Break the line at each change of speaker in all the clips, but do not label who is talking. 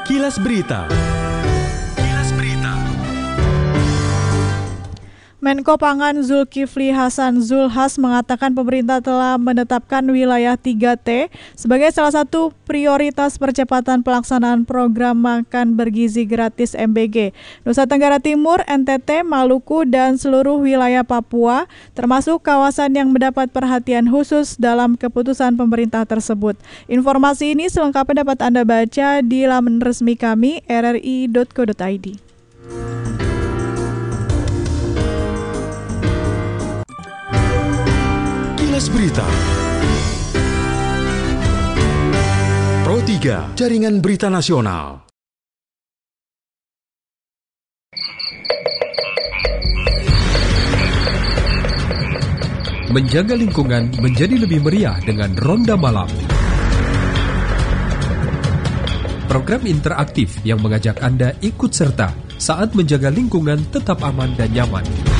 Kilas Berita.
Menko Pangan Zulkifli Hasan Zulhas mengatakan pemerintah telah menetapkan wilayah 3T sebagai salah satu prioritas percepatan pelaksanaan program makan bergizi gratis MBG. Nusa Tenggara Timur, NTT, Maluku, dan seluruh wilayah Papua termasuk kawasan yang mendapat perhatian khusus dalam keputusan pemerintah tersebut. Informasi ini selengkapnya dapat Anda baca di laman resmi kami rri.co.id.
Kilas Berita. Pro 3, Jaringan Berita Nasional.
Menjaga lingkungan menjadi lebih meriah dengan Ronda Malam. Program interaktif yang mengajak Anda ikut serta saat menjaga lingkungan tetap aman dan nyaman.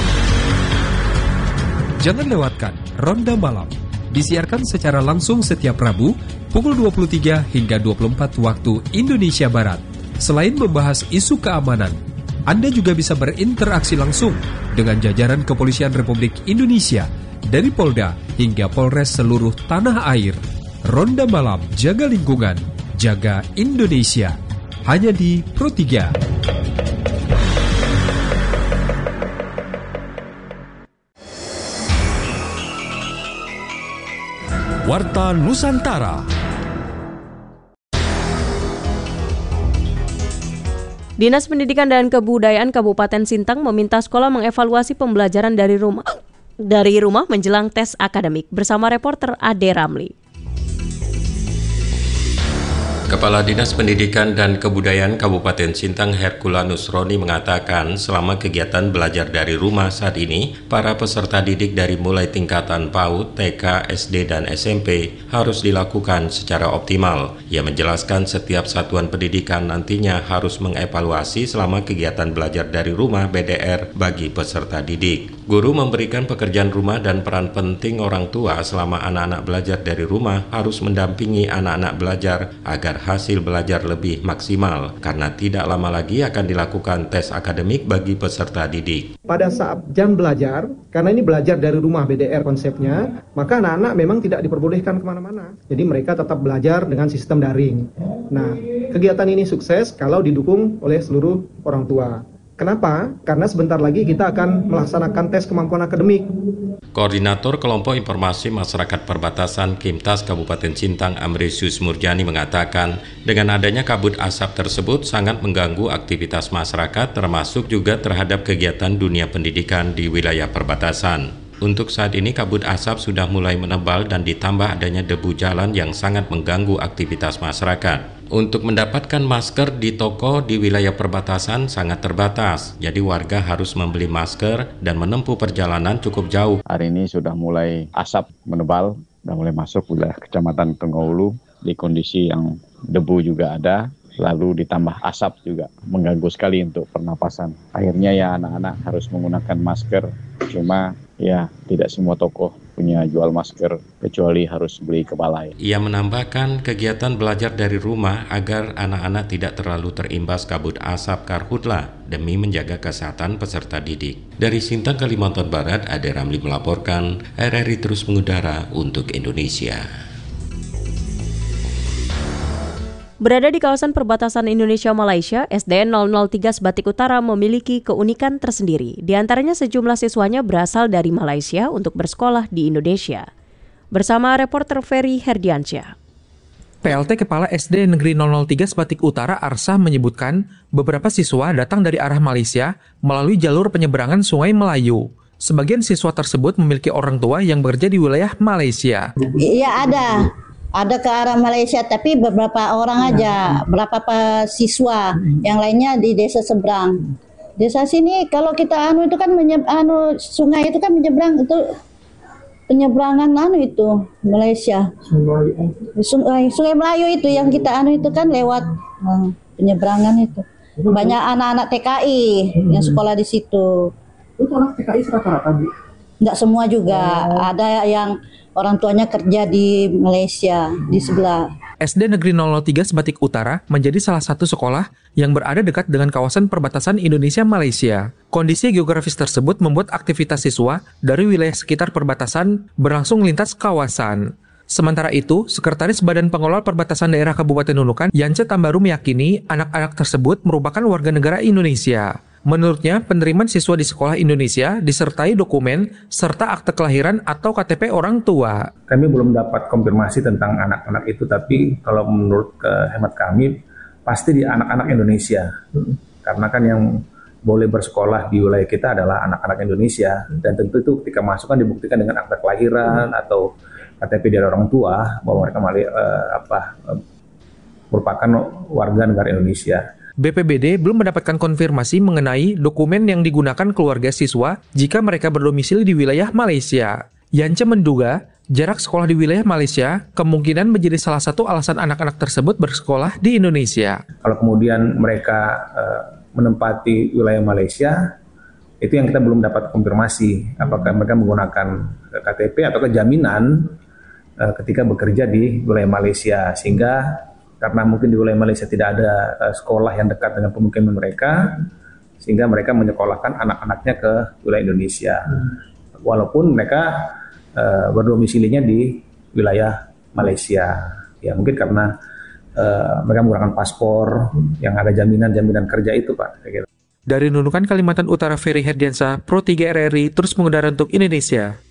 Jangan lewatkan Ronda Malam. Disiarkan secara langsung setiap Rabu pukul 23 hingga 24 waktu Indonesia Barat. Selain membahas isu keamanan, Anda juga bisa berinteraksi langsung dengan jajaran Kepolisian Republik Indonesia dari Polda hingga Polres seluruh tanah air. Ronda Malam, jaga lingkungan, jaga Indonesia. Hanya di Pro 3.
Warta Nusantara.
Dinas Pendidikan dan Kebudayaan Kabupaten Sintang meminta sekolah mengevaluasi pembelajaran dari rumah menjelang tes akademik bersama reporter Ade Ramli.
Kepala Dinas Pendidikan dan Kebudayaan Kabupaten Sintang Herculanus Roni mengatakan selama kegiatan belajar dari rumah saat ini, para peserta didik dari mulai tingkatan PAUD, TK, SD, dan SMP harus dilakukan secara optimal. Ia menjelaskan setiap satuan pendidikan nantinya harus mengevaluasi selama kegiatan belajar dari rumah BDR bagi peserta didik. Guru memberikan pekerjaan rumah dan peran penting orang tua selama anak-anak belajar dari rumah harus mendampingi anak-anak belajar agar hasil belajar lebih maksimal karena tidak lama lagi akan dilakukan tes akademik bagi peserta didik.
Pada saat jam belajar, karena ini belajar dari rumah BDR konsepnya, maka anak-anak memang tidak diperbolehkan kemana-mana. Jadi mereka tetap belajar dengan sistem daring. Nah, kegiatan ini sukses kalau didukung oleh seluruh orang tua. Kenapa? Karena sebentar lagi kita akan melaksanakan tes kemampuan akademik.
Koordinator Kelompok Informasi Masyarakat Perbatasan Kimtas Kabupaten Sintang Amrisius Murjani mengatakan, dengan adanya kabut asap tersebut sangat mengganggu aktivitas masyarakat termasuk juga terhadap kegiatan dunia pendidikan di wilayah perbatasan. Untuk saat ini kabut asap sudah mulai menebal dan ditambah adanya debu jalan yang sangat mengganggu aktivitas masyarakat. Untuk mendapatkan masker di toko di wilayah perbatasan sangat terbatas, jadi warga harus membeli masker dan menempuh perjalanan cukup jauh.
Hari ini sudah mulai asap menebal, sudah mulai masuk wilayah Kecamatan Tengahulu di kondisi yang debu juga ada, lalu ditambah asap juga mengganggu sekali untuk pernapasan. Akhirnya ya anak-anak harus menggunakan masker, cuma ya tidak semua toko punya jual masker kecuali harus beli ke balai.
Ia menambahkan kegiatan belajar dari rumah agar anak-anak tidak terlalu terimbas kabut asap karhutla demi menjaga kesehatan peserta didik. Dari Sintang, Kalimantan Barat, Ade Ramli melaporkan, RRI terus mengudara untuk Indonesia.
Berada di kawasan perbatasan Indonesia-Malaysia, SDN 003 Sebatik Utara memiliki keunikan tersendiri. Di antaranya sejumlah siswanya berasal dari Malaysia untuk bersekolah di Indonesia. Bersama reporter Ferry Herdiansyah.
PLT Kepala SD Negeri 003 Sebatik Utara Arsah menyebutkan beberapa siswa datang dari arah Malaysia melalui jalur penyeberangan Sungai Melayu. Sebagian siswa tersebut memiliki orang tua yang bekerja di wilayah Malaysia.
Iya ada ke arah Malaysia, tapi beberapa orang aja, berapa siswa, yang lainnya di desa seberang. Desa sini kalau kita itu kan sungai itu kan menyeberang, itu penyeberangan itu Malaysia. Sungai Melayu itu yang kita itu kan lewat penyeberangan itu. Banyak anak-anak TKI yang sekolah di situ.
Itu anak TKI rata-rata, Bu?
Enggak semua juga, ada yang orang tuanya kerja di Malaysia, di sebelah.
SD Negeri 003 Sebatik Utara menjadi salah satu sekolah yang berada dekat dengan kawasan perbatasan Indonesia-Malaysia. Kondisi geografis tersebut membuat aktivitas siswa dari wilayah sekitar perbatasan berlangsung lintas kawasan. Sementara itu, Sekretaris Badan Pengelola Perbatasan Daerah Kabupaten Nunukan, Yance Tambaru meyakini anak-anak tersebut merupakan warga negara Indonesia. Menurutnya, penerimaan siswa di sekolah Indonesia disertai dokumen serta akte kelahiran atau KTP orang tua.
Kami belum dapat konfirmasi tentang anak-anak itu, tapi kalau menurut hemat kami, pasti di anak-anak Indonesia. Karena kan yang boleh bersekolah di wilayah kita adalah anak-anak Indonesia. Dan tentu itu ketika masuk kan dibuktikan dengan akte kelahiran atau KTP dari orang tua bahwa mereka merupakan warga negara Indonesia.
BPBD belum mendapatkan konfirmasi mengenai dokumen yang digunakan keluarga siswa jika mereka berdomisili di wilayah Malaysia. Yance menduga jarak sekolah di wilayah Malaysia kemungkinan menjadi salah satu alasan anak-anak tersebut bersekolah di Indonesia.
Kalau kemudian mereka menempati wilayah Malaysia, itu yang kita belum dapat konfirmasi. Apakah mereka menggunakan KTP atau jaminan ketika bekerja di wilayah Malaysia, sehingga karena mungkin di wilayah Malaysia tidak ada sekolah yang dekat dengan pemukiman mereka, sehingga mereka menyekolahkan anak-anaknya ke wilayah Indonesia. Walaupun mereka berdomisilinya di wilayah Malaysia. Ya mungkin karena mereka menggunakan paspor yang ada jaminan kerja itu, Pak.
Dari Nunukan, Kalimantan Utara, Ferry Herdiansyah, Pro 3 RRI, terus mengudara untuk Indonesia.